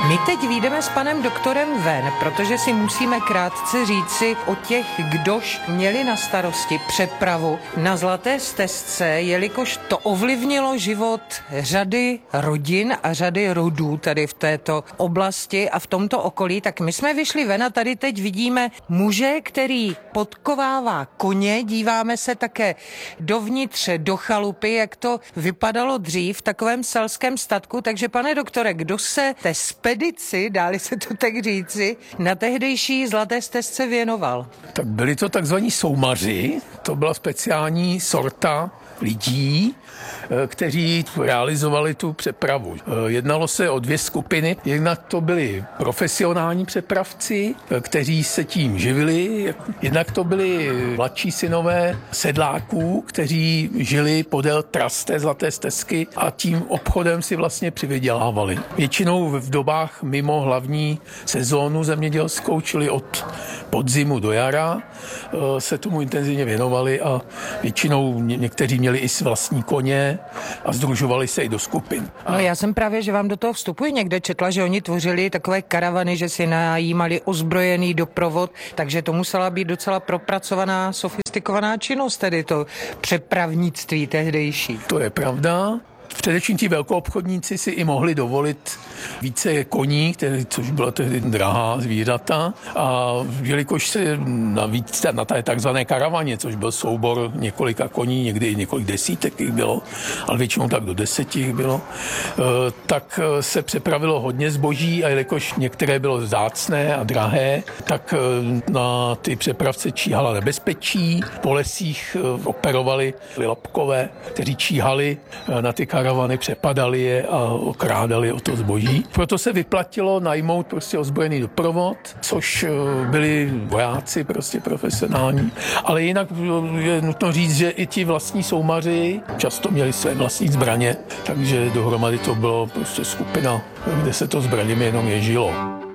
My teď vyjdeme s panem doktorem ven, protože si musíme krátce říci o těch, kdož měli na starosti přepravu na Zlaté stezce, jelikož to ovlivnilo život řady rodin a řady rodů tady v této oblasti a v tomto okolí. Tak my jsme vyšli ven a tady teď vidíme muže, který podkovává koně. Díváme se také dovnitř do chalupy, jak to vypadalo dřív v takovém selském statku. Takže pane doktore, kdo se té spedici, dáli se to tak říci, na tehdejší Zlaté stezce věnoval? Tak byli to takzvaní soumaři, to byla speciální sorta lidí, kteří realizovali tu přepravu. Jednalo se o dvě skupiny. Jednak to byli profesionální přepravci, kteří se tím živili. Jednak to byli mladší synové sedláků, kteří žili podél tras té Zlaté stezky a tím obchodem si vlastně přivydělávali. Většinou v dobách mimo hlavní sezónu zemědělskou, čili od podzimu do jara, se tomu intenzivně věnovali a většinou někteří měli i vlastní koně a sdružovali se i do skupin. No já jsem právě, že vám do toho vstupuji, někde četla, že oni tvořili takové karavany, že si najímali ozbrojený doprovod, takže to musela být docela propracovaná, sofistikovaná činnost, tedy to přepravnictví tehdejší. To je pravda. Především ti velkoobchodníci si i mohli dovolit více koní, což byla tehdy drahá zvířata. A jelikož se navíc na té takzvané karavaně, což byl soubor několika koní, někdy i několik desítek jich bylo, ale většinou tak do 10 jich bylo, tak se přepravilo hodně zboží a jelikož některé bylo vzácné a drahé, tak na ty přepravce číhala nebezpečí. Po lesích operovali lopkové, kteří číhali na ty karavany, přepadali je a okrádali o to zboží. Proto se vyplatilo najmout prostě ozbrojený doprovod, což byli vojáci prostě profesionální. Ale jinak je nutno říct, že i ti vlastní soumaři často měli své vlastní zbraně, takže dohromady to bylo prostě skupina, kde se to zbraněmi jenom ježilo.